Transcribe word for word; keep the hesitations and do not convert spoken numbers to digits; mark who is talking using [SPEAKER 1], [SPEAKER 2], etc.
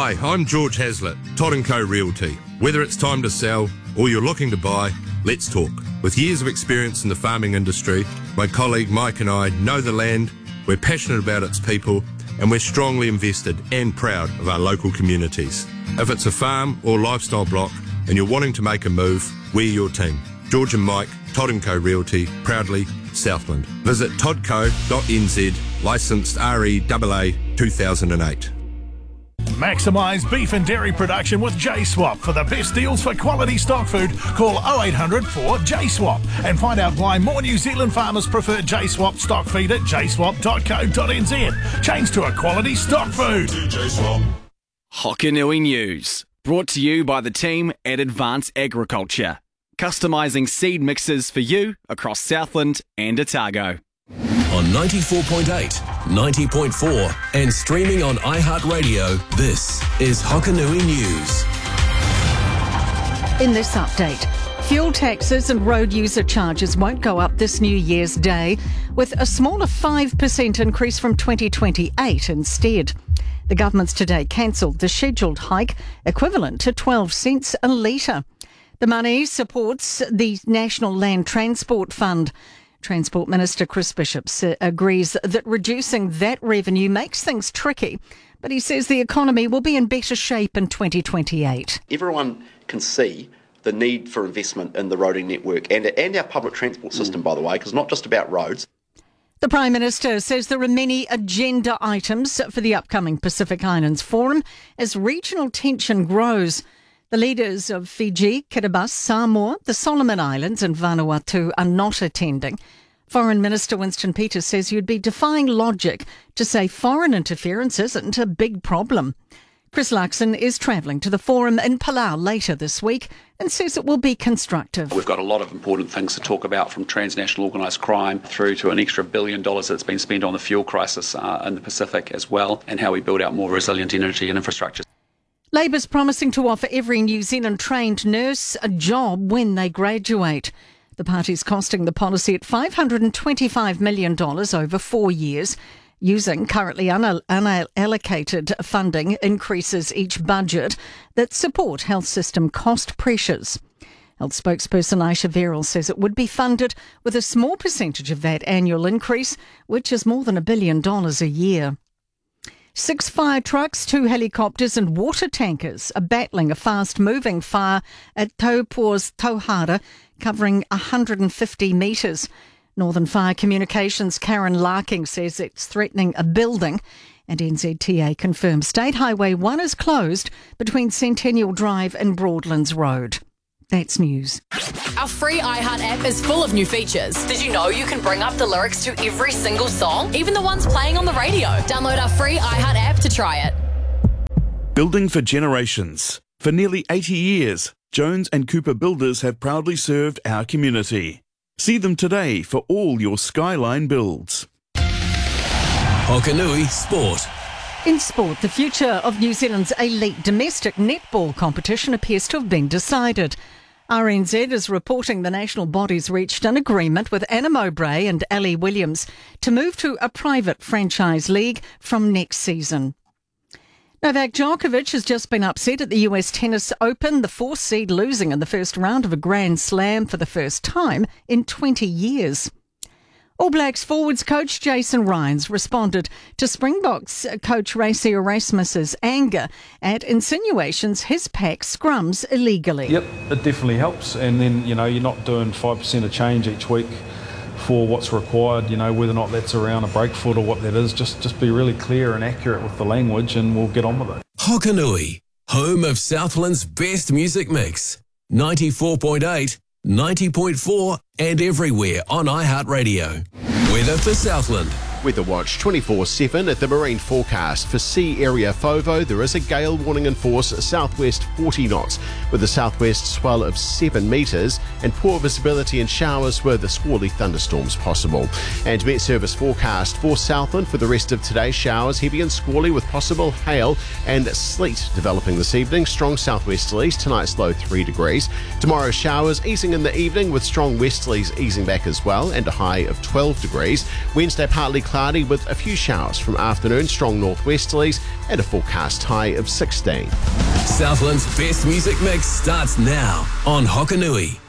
[SPEAKER 1] Hi, I'm George Hazlitt, Todd and Co Realty. Whether it's time to sell or you're looking to buy, let's talk. With years of experience in the farming industry, my colleague Mike and I know the land, we're passionate about its people, and we're strongly invested and proud of our local communities. If it's a farm or lifestyle block and you're wanting to make a move, we're your team. George and Mike, Todd and Co Realty, proudly Southland. Visit toddco dot n z, licensed R E A A two thousand eight.
[SPEAKER 2] Maximise beef and dairy production with J-Swap. For the best deals for quality stock food, call oh eight hundred four J swap and find out why more New Zealand farmers prefer J-Swap stock feed at j swap dot co dot n z. Change to a quality stock food.
[SPEAKER 3] Hokanui News, brought to you by the team at Advance Agriculture, customising seed mixes for you across Southland and Otago.
[SPEAKER 4] On ninety-four point eight, ninety point four and streaming on iHeartRadio, this is Hokanui News.
[SPEAKER 5] In this update, fuel taxes and road user charges won't go up this New Year's Day, with a smaller five percent increase from twenty twenty-eight instead. The government's today cancelled the scheduled hike, equivalent to twelve cents a litre. The money supports the National Land Transport Fund. Transport Minister Chris Bishop agrees that reducing that revenue makes things tricky, but he says the economy will be in better shape in twenty twenty-eight.
[SPEAKER 6] Everyone can see the need for investment in the roading network and, and our public transport system, mm. by the way, because it's not just about roads.
[SPEAKER 5] The Prime Minister says there are many agenda items for the upcoming Pacific Islands Forum as regional tension grows. The leaders of Fiji, Kiribati, Samoa, the Solomon Islands and Vanuatu are not attending. Foreign Minister Winston Peters says you'd be defying logic to say foreign interference isn't a big problem. Chris Luxon is travelling to the forum in Palau later this week and says it will be constructive.
[SPEAKER 7] We've got a lot of important things to talk about, from transnational organised crime through to an extra billion dollars that's been spent on the fuel crisis uh, in the Pacific as well, and how we build out more resilient energy and infrastructure.
[SPEAKER 5] Labor's promising to offer every New Zealand trained nurse a job when they graduate. The party's costing the policy at five hundred twenty-five million dollars over four years. Using currently unal- unallocated funding increases each budget that support health system cost pressures. Health spokesperson Aisha Verrill says it would be funded with a small percentage of that annual increase, which is more than a billion dollars a year. Six fire trucks, two helicopters and water tankers are battling a fast-moving fire at Taupo's Tauhara, covering one hundred fifty metres. Northern Fire Communications' Karen Larking says it's threatening a building, and N Z T A confirms State Highway one is closed between Centennial Drive and Broadlands Road. That's news.
[SPEAKER 8] Our free iHeart app is full of new features. Did you know you can bring up the lyrics to every single song, even the ones playing on the radio? Download our free iHeart app to try it.
[SPEAKER 9] Building for generations. For nearly eighty years, Jones and Cooper Builders have proudly served our community. See them today for all your Skyline builds.
[SPEAKER 4] Hokanui Sport.
[SPEAKER 5] In sport, the future of New Zealand's elite domestic netball competition appears to have been decided. R N Z is reporting the national bodies reached an agreement with Anna Mowbray and Ali Williams to move to a private franchise league from next season. Novak Djokovic has just been upset at the U S Tennis Open, the fourth seed losing in the first round of a Grand Slam for the first time in twenty years. All Blacks forwards coach Jason Ryans responded to Springboks coach Racy Erasmus's anger at insinuations his pack scrums illegally.
[SPEAKER 10] Yep, it definitely helps, and then, you know, you're not doing five percent of change each week for what's required, you know, whether or not that's around a break foot or what that is. Just, just be really clear and accurate with the language and we'll get on with it.
[SPEAKER 4] Hokanui, home of Southland's best music mix. ninety-four point eight, ninety point four and everywhere on iHeartRadio. Weather for Southland.
[SPEAKER 11] Weather Watch twenty-four seven at the marine forecast. For sea area FOVO, there is a gale warning in force southwest forty knots with a southwest swell of seven metres and poor visibility and showers with the squally thunderstorms possible. And Met Service forecast for Southland for the rest of today, showers heavy and squally with possible hail and sleet developing this evening. Strong southwesterlies, tonight's low three degrees. Tomorrow showers easing in the evening with strong westerlies easing back as well and a high of twelve degrees. Wednesday partly cloudy cloudy with a few showers from afternoon, strong northwesterlies, and a forecast high of sixteen.
[SPEAKER 4] Southland's best music mix starts now on Hokanui.